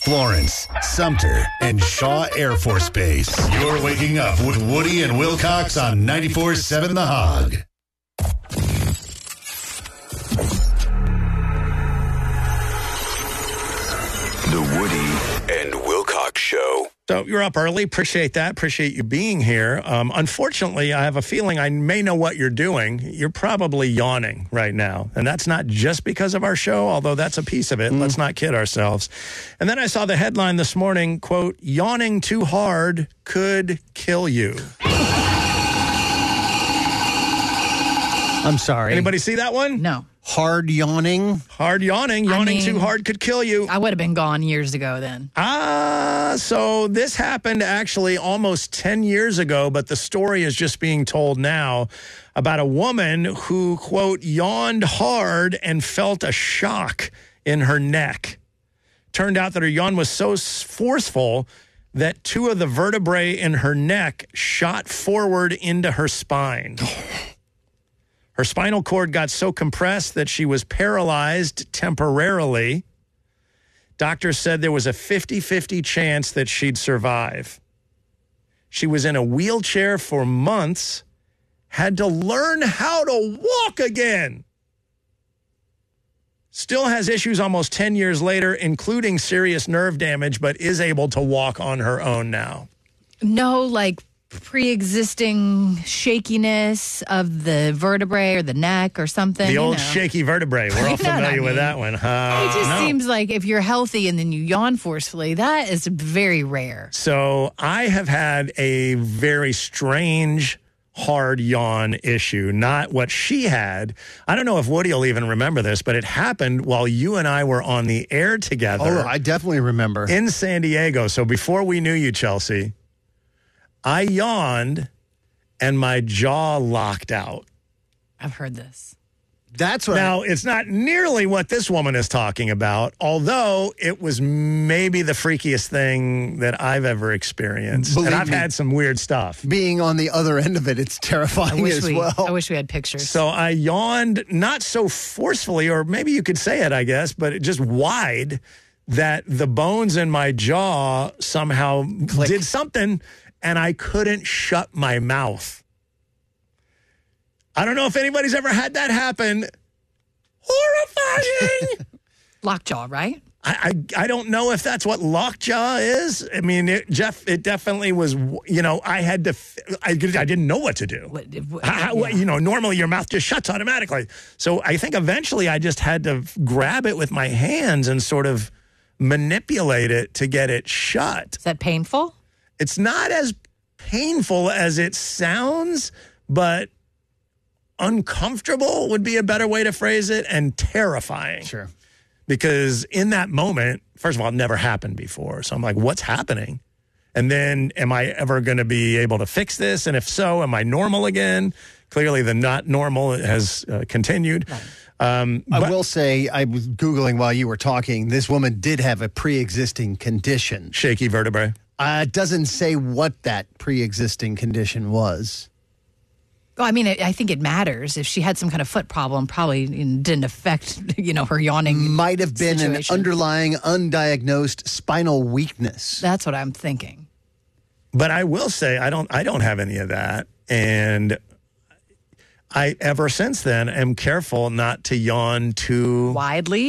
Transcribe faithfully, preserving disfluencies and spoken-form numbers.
Florence, Sumter, and Shaw Air Force Base. You're waking up with Woody and Wilcox on ninety-four point seven The Hog. The Woody and Wilcox Show. So you're up early. Appreciate that. Appreciate you being here. Um, unfortunately, I have a feeling I may know what you're doing. You're probably yawning right now. And that's not just because of our show, although that's a piece of it. Mm. Let's not kid ourselves. And then I saw the headline this morning, quote, yawning too hard could kill you. I'm sorry. Anybody see that one? No. Hard yawning? Hard yawning. Yawning I mean, too hard could kill you. I would have been gone years ago then. Ah, so this happened actually almost ten years ago, but the story is just being told now about a woman who, quote, yawned hard and felt a shock in her neck. Turned out that her yawn was so forceful that two of the vertebrae in her neck shot forward into her spine. Her spinal cord got so compressed that she was paralyzed temporarily. Doctors said there was a fifty-fifty chance that she'd survive. She was in a wheelchair for months, had to learn how to walk again. Still has issues almost ten years later, including serious nerve damage, but is able to walk on her own now. No, like, pre-existing shakiness of the vertebrae or the neck or something. The old you know. shaky vertebrae. We're all familiar I mean, with that one. Uh, it just no. seems like if you're healthy and then you yawn forcefully, that is very rare. So I have had a very strange hard yawn issue, not what she had. I don't know if Woody will even remember this, but it happened while you and I were on the air together. Oh, I definitely remember. In San Diego. So before we knew you, Chelsea, I yawned and my jaw locked out. I've heard this. That's what Now, I, it's not nearly what this woman is talking about, although it was maybe the freakiest thing that I've ever experienced. Believe and I've me, had some weird stuff. being on the other end of it, it's I terrifying wish as we, well. I wish we had pictures. So I yawned, not so forcefully, or maybe you could say it, I guess, but it just wide, that the bones in my jaw somehow Click. did something, and I couldn't shut my mouth. I don't know if anybody's ever had that happen. Horrifying. Lockjaw, right? I, I I don't know if that's what lockjaw is. I mean, it, Jeff, it definitely was, you know, I had to, I, I didn't know what to do. What, what, How, yeah. You know, normally your mouth just shuts automatically. So I think eventually I just had to grab it with my hands and sort of manipulate it to get it shut. Is that painful? It's not as painful as it sounds, but uncomfortable would be a better way to phrase it, and terrifying. Sure. Because in that moment, first of all, it never happened before. So I'm like, what's happening? And then am I ever going to be able to fix this? And if so, am I normal again? Clearly the not normal has uh, continued. Right. Um, I but will say, I was Googling while you were talking, this woman did have a pre-existing condition. shaky vertebrae. Uh, it doesn't say what that pre-existing condition was. Well, I mean, it, I think it matters. If she had some kind of foot problem, probably didn't affect, you know, her yawning. Might have been situation. an underlying undiagnosed spinal weakness. That's what I'm thinking. But I will say, I don't, I don't have any of that. And I, ever since then, am careful not to yawn too Widely?